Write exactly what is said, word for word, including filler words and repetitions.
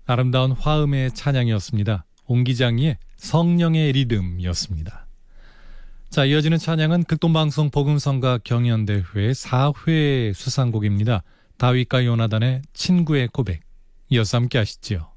아름다운 화음의 찬양이었습니다. 옹기장이의 성령의 리듬이었습니다. 자, 이어지는 찬양은 극동방송 복음성가 경연대회 사 회 수상곡입니다. 다윗과 요나단의 친구의 고백. 이어서 함께 하시죠.